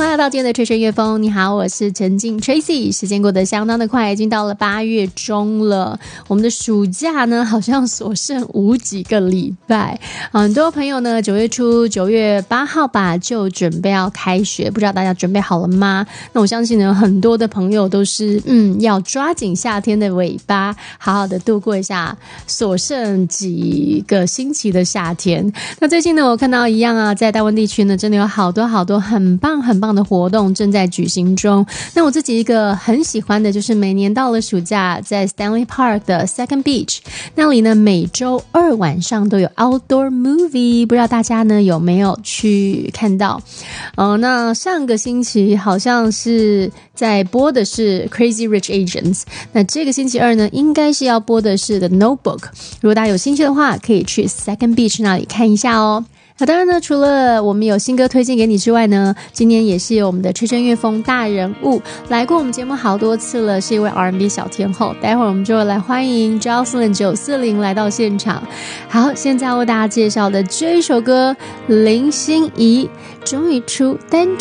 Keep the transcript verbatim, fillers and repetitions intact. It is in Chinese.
欢迎来到今天的吹吹乐风。你好，我是陈静 Tracy。时间过得相当的快，已经到了八月中了。我们的暑假呢，好像所剩无几个礼拜。很多朋友呢，九月初九月八号吧，就准备要开学，不知道大家准备好了吗？那我相信呢，很多的朋友都是嗯，要抓紧夏天的尾巴，好好的度过一下所剩几个星期的夏天。那最近呢，我看到一样啊，在大温地区呢，真的有好多好多很棒很棒的活动正在举行中。那我自己一个很喜欢的就是每年到了暑假，在 Stanley Park 的 Second Beach 那里呢，每周二晚上都有 Outdoor Movie， 不知道大家呢有没有去看到？呃，那上个星期好像是在播的是 Crazy Rich Asians， 那这个星期二呢，应该是要播的是 The Notebook。如果大家有兴趣的话，可以去 Second Beach 那里看一下哦。那当然呢，除了我们有新歌推荐给你之外呢，今年也是有我们的吹吹乐风大人物来过我们节目好多次了，是一位 R and B 小天后。待会儿我们就来欢迎 Jocelyn 九四零来到现场。好，现在为大家介绍的这一首歌，林心怡终于出单